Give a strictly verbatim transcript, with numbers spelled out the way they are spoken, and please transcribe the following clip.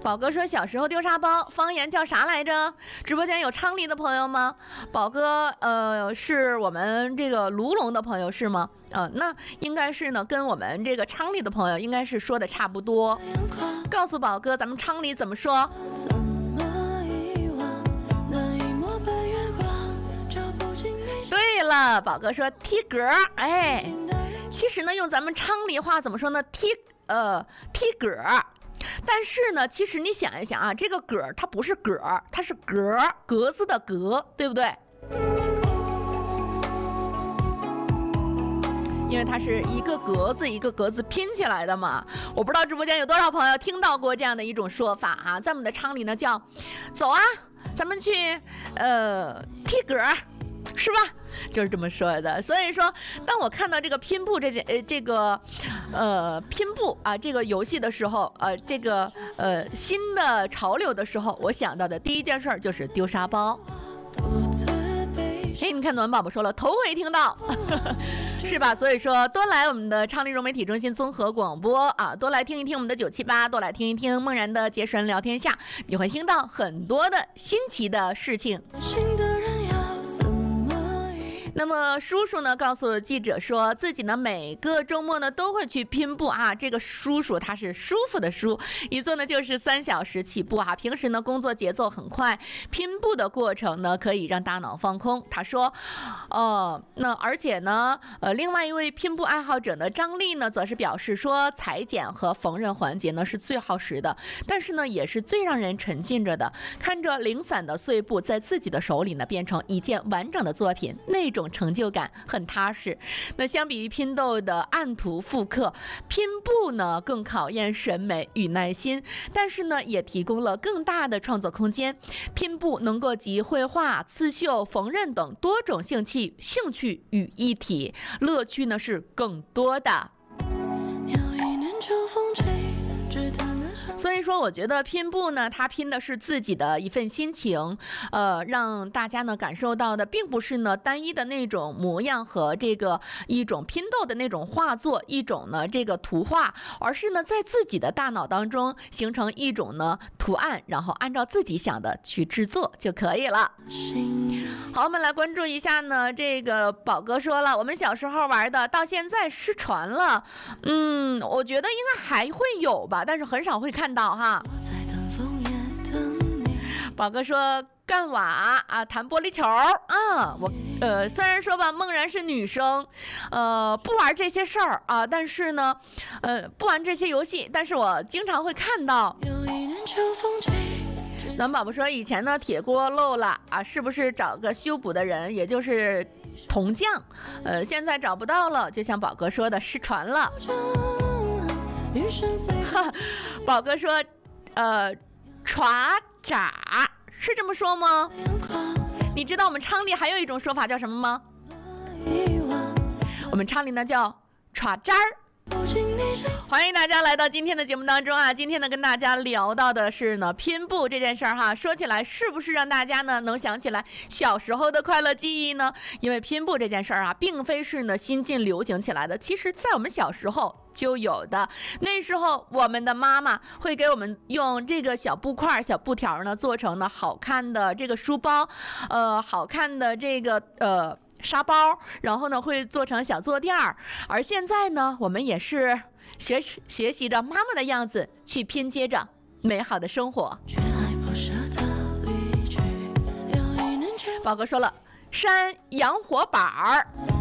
宝哥说小时候丢沙包方言叫啥来着？直播间有昌黎的朋友吗？宝哥，呃，是我们这个卢龙的朋友是吗？呃，那应该是呢，跟我们这个昌黎的朋友应该是说的差不多。告诉宝哥，咱们昌黎怎么说？对了，宝哥说踢格，哎，其实呢，用咱们昌黎话怎么说呢？踢呃踢格。但是呢，其实你想一想啊，这个格它不是格，它是格格子的格，对不对？因为它是一个格子一个格子拼起来的嘛。我不知道直播间有多少朋友听到过这样的一种说法啊，在我们的昌黎呢叫走啊，咱们去呃踢格，是吧？就是这么说的。所以说，当我看到这个拼布这件呃这个呃拼布啊这个游戏的时候，呃这个呃新的潮流的时候，我想到的第一件事就是丢沙包。嘿，你看暖宝宝说了，头回听到，是吧？所以说多来我们的昌黎融媒体中心综合广播啊，多来听一听我们的九七八，多来听一听梦然的杰神聊天下，你会听到很多的新奇的事情。那么叔叔呢告诉记者说，自己呢每个周末呢都会去拼布啊。这个叔叔他是舒服的舒，一做呢就是三小时起步啊。平时呢工作节奏很快，拼布的过程呢可以让大脑放空。他说，呃，那而且呢，呃，另外一位拼布爱好者呢张丽呢则是表示说，裁剪和缝纫环节呢是最耗时的，但是呢也是最让人沉浸着的。看着零散的碎布在自己的手里呢变成一件完整的作品，那种成就感很踏实。那相比于拼豆的按图复刻，拼布呢更考验审美与耐心，但是呢也提供了更大的创作空间。拼布能够集绘画、刺绣、缝纫等多种兴趣兴趣于一体，乐趣呢是更多的。所以说我觉得拼布呢，它拼的是自己的一份心情，呃，让大家呢感受到的并不是呢单一的那种模样和这个一种拼豆的那种画作，一种呢这个图画，而是呢在自己的大脑当中形成一种呢图案，然后按照自己想的去制作就可以了。好，我们来关注一下呢，这个宝哥说了，我们小时候玩的到现在失传了。嗯，我觉得应该还会有吧，但是很少会看到哈。宝哥说干瓦啊，弹玻璃球啊，我呃虽然说吧，梦然是女生，呃不玩这些事儿啊，但是呢，呃不玩这些游戏，但是我经常会看到。暖宝宝说以前呢铁锅漏了啊，是不是找个修补的人，也就是铜匠，呃现在找不到了，就像宝哥说的失传了。宝哥说呃歘渣是这么说吗？你知道我们昌黎还有一种说法叫什么吗？我们昌黎呢叫歘渣儿。欢迎大家来到今天的节目当中啊！今天呢，跟大家聊到的是呢拼布这件事儿哈。说起来，是不是让大家呢能想起来小时候的快乐记忆呢？因为拼布这件事儿啊，并非是呢新近流行起来的，其实在我们小时候就有的。那时候，我们的妈妈会给我们用这个小布块、小布条呢，做成呢好看的这个书包，呃，好看的这个呃。沙包，然后呢会做成小坐垫儿，而现在呢，我们也是学学习着妈妈的样子去拼接着美好的生活。宝哥说了，扇洋火板儿。